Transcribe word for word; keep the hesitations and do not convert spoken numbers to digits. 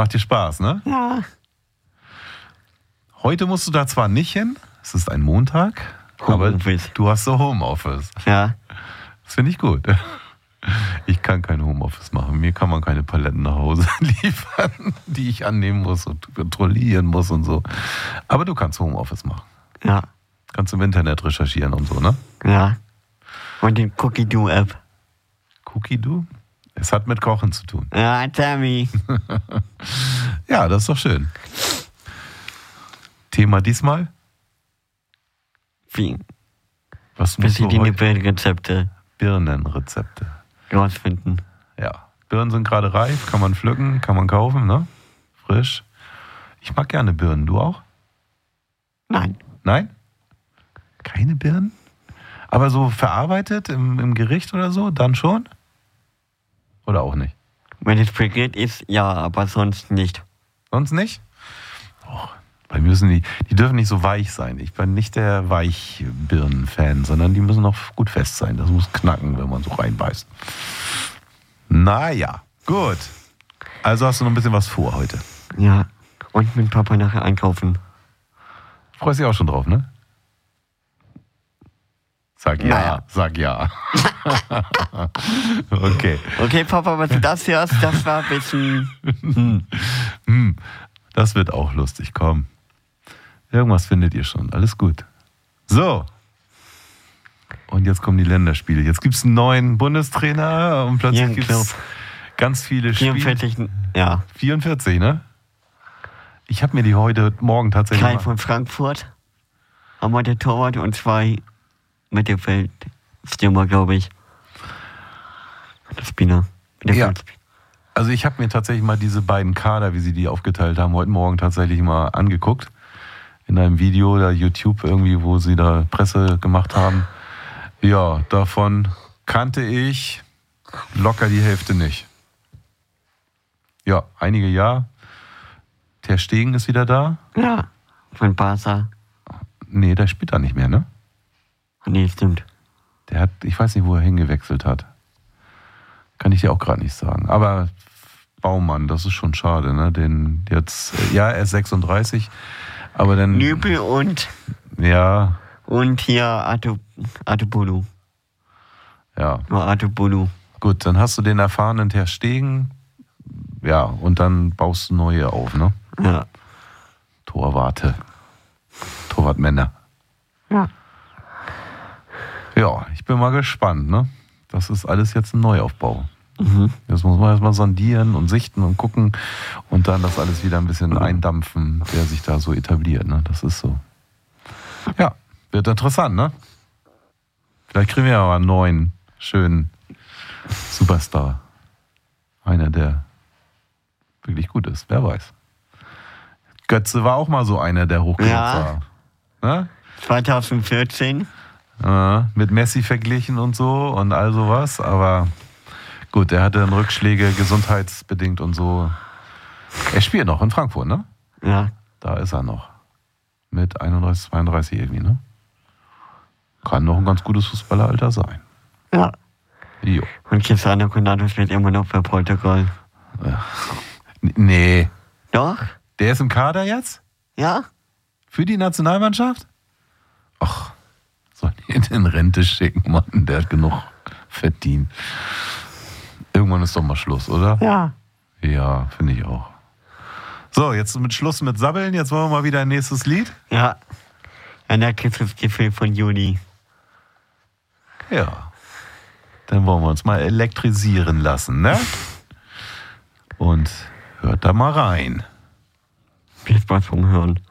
macht dir Spaß, ne? Ja. Heute musst du da zwar nicht hin, es ist ein Montag, aber du hast so Homeoffice. Ja. Das finde ich gut. Ich kann kein Homeoffice machen. Mir kann man keine Paletten nach Hause liefern, die ich annehmen muss und kontrollieren muss und so. Aber du kannst Homeoffice machen. Ja. Kannst im Internet recherchieren und so, ne? Ja. Und den Cookie-Do-App. Cookie-Do? Es hat mit Kochen zu tun. Ja, Tammy. Ja, das ist doch schön. Thema diesmal? Wie? Was musst du Verschiedene heute? Birnenrezepte Birnenrezepte. rausfinden. Ja. Birnen sind gerade reif, kann man pflücken, kann man kaufen, ne? Frisch. Ich mag gerne Birnen. Du auch? Nein. Nein? Keine Birnen? Aber so verarbeitet im, im Gericht oder so, dann schon? Oder auch nicht? Wenn es frittiert ist, ja, aber sonst nicht. Sonst nicht? Oh, bei mir müssen die, die dürfen nicht so weich sein. Ich bin nicht der Weichbirnen-Fan, sondern die müssen noch gut fest sein. Das muss knacken, wenn man so reinbeißt. Naja, gut. Also hast du noch ein bisschen was vor heute. Ja. Und mit Papa nachher einkaufen. Freust dich auch schon drauf, ne? Sag ja, Naja. sag ja. Okay. Okay, Papa, was du das hörst, das war ein bisschen... Hm. Hm, das wird auch lustig, komm. Irgendwas findet ihr schon, alles gut. So. Und jetzt kommen die Länderspiele. Jetzt gibt es einen neuen Bundestrainer und plötzlich Jürgen gibt Klopp. es ganz viele Spiele. vierundvierzig, ja. vierundvierzig, ne? Ich habe mir die heute Morgen tatsächlich Drei mal... von Frankfurt. Haben wir der Torwart und zwei Mittelfeldstürmer, glaube ich. Der Spieler. Der Ja. Feldspieler. Also ich habe mir tatsächlich mal diese beiden Kader, wie sie die aufgeteilt haben, heute Morgen tatsächlich mal angeguckt. In einem Video, da YouTube irgendwie, wo sie da Presse gemacht haben. Ja, davon kannte ich locker die Hälfte nicht. Ja, einige ja. Ter Stegen ist wieder da. Ja, von Barca. Nee, der spielt da nicht mehr, ne? Nee, stimmt. Der hat, ich weiß nicht, wo er hingewechselt hat. Kann ich dir auch gerade nicht sagen. Aber Baumann, das ist schon schade, ne? Den jetzt, ja, er ist sechsunddreißig, aber dann... Nübel und, Ja, und hier Atu, Atubulu. ja. Nur Atubulu. Gut, dann hast du den erfahrenen Ter Stegen. Ja, und dann baust du neue auf, ne? Ja. Torwarte. Torwartmänner. Ja. Ja, ich bin mal gespannt, ne? Das ist alles jetzt ein Neuaufbau. Mhm. Das muss man erstmal sondieren und sichten und gucken und dann das alles wieder ein bisschen eindampfen, der sich da so etabliert, ne? Das ist so. Ja, wird interessant, ne? Vielleicht kriegen wir ja mal einen neuen, schönen Superstar. Einer, der wirklich gut ist, wer weiß. Götze war auch mal so einer, der hochgelobt Ja. war. Ne? zwanzig vierzehn. Ja, mit Messi verglichen und so und all sowas, aber gut, er hatte dann Rückschläge gesundheitsbedingt und so. Er spielt noch in Frankfurt, ne? Ja. Da ist er noch. Mit einunddreißig, zweiunddreißig irgendwie, ne? Kann noch ein ganz gutes Fußballeralter sein. Ja. Jo. Und Cristiano Ronaldo spielt immer noch bei Portugal. N- Nee. Doch? Der ist im Kader jetzt? Ja? Für die Nationalmannschaft? Ach, soll die ihn in Rente schicken, Mann? Der hat genug verdient. Irgendwann ist doch mal Schluss, oder? Ja. Ja, finde ich auch. So, jetzt mit Schluss mit Sabbeln. Jetzt wollen wir mal wieder ein nächstes Lied. Ja. Ein Gipfel von Juni. Ja. Dann wollen wir uns mal elektrisieren lassen, ne? Und hört da mal rein. Viel Spaß vom Hören.